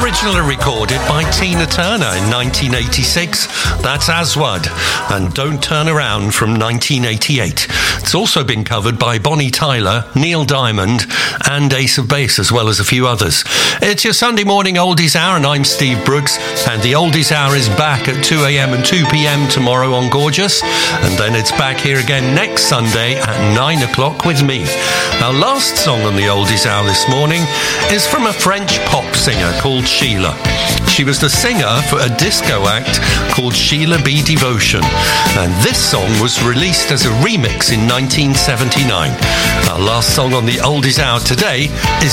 Originally recorded by Tina Turner in 1986. That's Aswad and Don't Turn Around from 1988. It's also been covered by Bonnie Tyler, Neil Diamond and Ace of Base, as well as a few others. It's your Sunday morning Oldies Hour and I'm Steve Brooks, and the Oldies Hour is back at 2 a.m. and 2 p.m. tomorrow on Gorgeous, and then it's back here again next Sunday at 9 o'clock with me. Our last song on the Oldies Hour this morning is from a French pop singer called Sheila. She was the singer for a disco act called Sheila B. Devotion, and this song was released as a remix in 1979. Our last song on the Oldies Hour today is